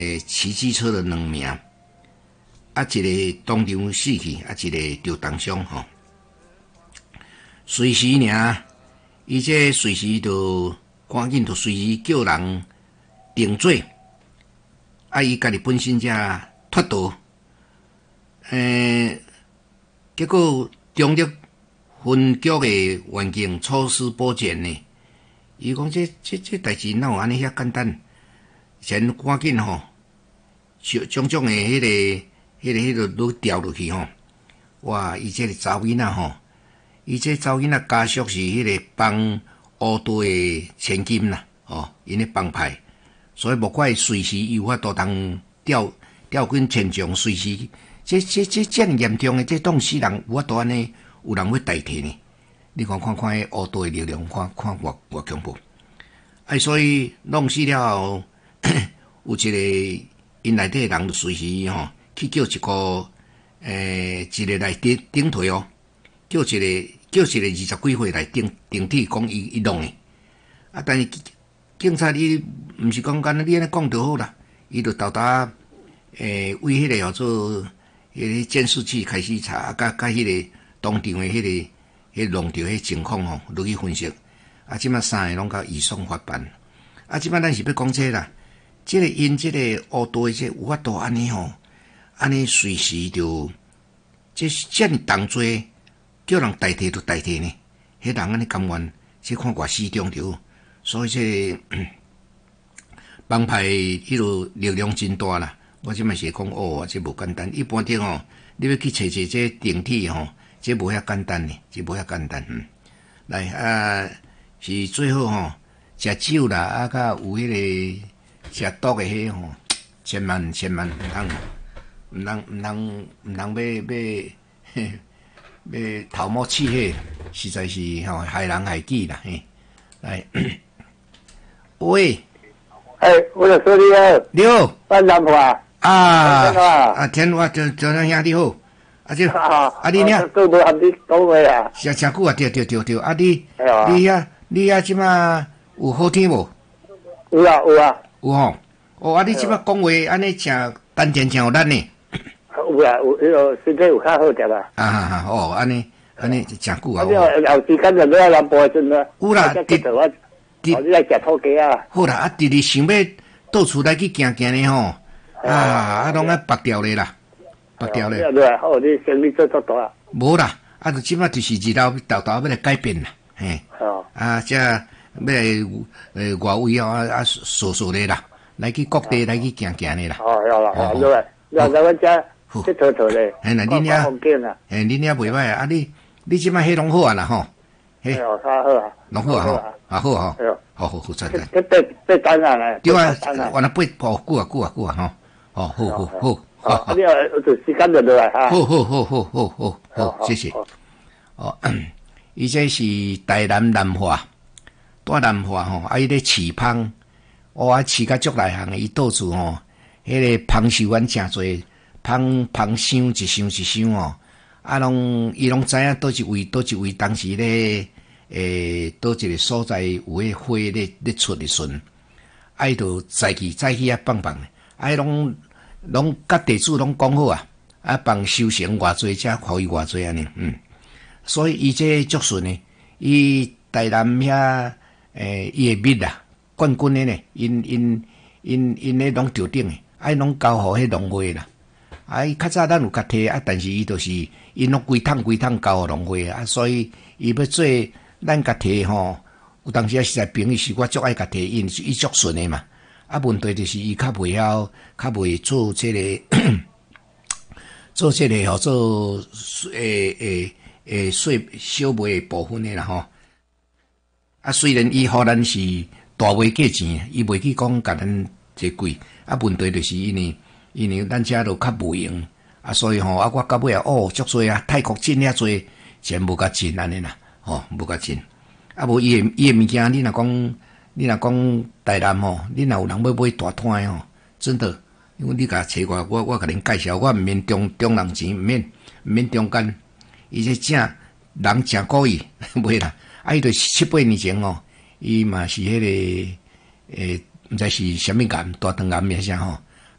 骑机车的2名，啊，一个当场死去，啊，一个就重伤吼。随时呢，伊这随时就赶紧就随时叫人定罪，啊，伊家己本身才脱逃。结果中立分局的员警抽丝剥茧呢，伊讲这代志哪有安尼遐简单？先赶紧吼，种种的迄个都调落去吼。哇！伊这个查某囡仔吼，伊这查某囡仔家属是迄个帮乌队的千金啦，因咧帮派，所以莫怪随时有法度通调进现场，随时这么严重的，这当死人有法度安尼，有人会代替呢？你看迄乌队的力量，看偌恐怖！所以弄死了后，有一个因内底人就随时去叫一个来顶替哦，叫一个20几岁来顶替，讲伊弄的。啊，但是警察伊毋是讲干你安尼讲就好啦，伊就豆为迄个叫做迄个监视器开始查，甲迄个当场的迄弄着迄情况落去分析。啊，即摆3个拢甲移送法办。啊，即摆咱是要讲这啦，这个因这个乌队这有法度安尼安尼随时就这么重罪，叫人代替就代替呢？迄人安尼甘愿，这看偌死忠着。所以这帮派迄落力量真大啦。我即摆是讲这无简单。一般的你要去找这定体这无遐简单呢，这无遐简单。来是最后食酒啦，啊，甲有迄个食毒的迄千万毋通要头毛气迄，实在是害人害己啦嘿。来，喂， 我就说你好， 你好， 班长啊，天华就兄弟好，你呢？ 都无和你讲话啊， 真久啊，对，你遐即马有好天无？ 有啊， 有你即马讲话安尼诚单纯诚有力呢。 有迄个身体有较好点啦。 安尼真久啊。 有时间就来南部阵啦。 有啦， 你来食土鸡啊？ 好啦，直想要到处来去行呢拢白掉咧啦，白掉咧。 好，你生意做大啊？ 无啦，就即马就是日头豆要来改变啦，嘿。这要来外围扫咧啦，来去各地来去行咧啦。 要啦，来阮遮佚佗咧。 恁遐袂歹啊！你即摆迄拢好啊啦吼。 嘿，较好啊。 拢好啊吼，好，赞。 八单啊咧。 对啊，原来8久啊好。 你有时间就来哈。 好，谢谢。伊这是台南化，在南化伊咧饲芳，饲甲足内行，伊到处迄个芳寿丸诚侪，芳箱一箱伊拢知影倒一位当时咧倒一个所在有迄花咧出的时阵，伊就早起啊放，伊拢甲地主拢讲好放收成偌济，才互伊偌济安尼，所以伊这足顺呢，伊台南遐伊的蜜啦，冠军的呢，因咧拢调顶的，拢交互迄农会啦。伊较早咱有甲摕但是伊就是因拢规桶交互农会所以伊要做咱甲摕有当时实在朋友是我足爱甲摕伊足顺的嘛。问题就是伊较袂晓，较袂做这个做这个做税小卖的部分的啦虽然伊互咱是大卖价钱，伊袂去讲甲咱这贵问题就是因为咱遮都较无用所以我到尾足多泰国进遐多，全无甲进安尼啦无甲进无伊的物件，你若讲台南你若有人要买大摊的真的，因为你甲找我甲恁介绍，我毋免中人钱，毋免中间，伊这正人诚故意买啦。伊就是7、8年前伊嘛是迄个毋知是啥物癌，大肠癌还是啥